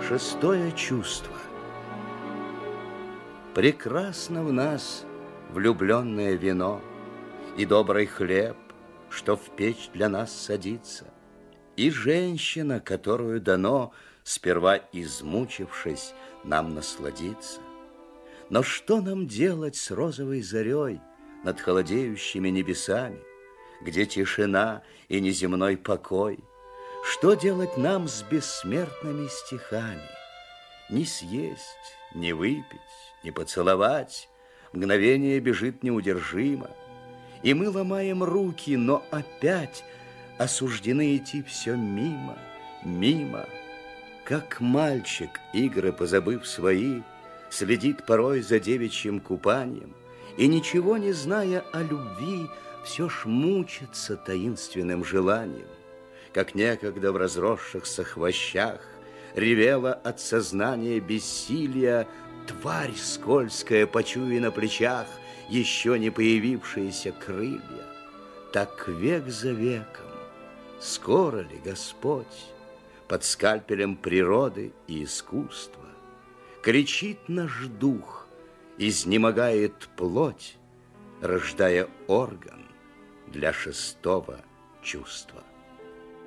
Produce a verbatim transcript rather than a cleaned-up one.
Шестое чувство. Прекрасно в нас влюбленное вино и добрый хлеб, что в печь для нас садится, и женщина, которую дано, сперва измучившись, нам насладиться. Но что нам делать с розовой зарей над холодеющими небесами, где тишина и неземной покой? Что делать нам с бессмертными стихами? Не съесть, не выпить, не поцеловать, мгновение бежит неудержимо, и мы ломаем руки, но опять осуждены идти все мимо, мимо. Как мальчик, игры позабыв свои, следит порой за девичьим купанием, и, ничего не зная о любви, все ж мучится таинственным желанием. Как некогда в разросшихся хвощах ревела от сознания бессилия тварь скользкая, почуя на плечах еще не появившиеся крылья, так век за веком, скоро ли Господь под скальпелем природы и искусства кричит наш дух, изнемогает плоть, рождая орган для шестого чувства?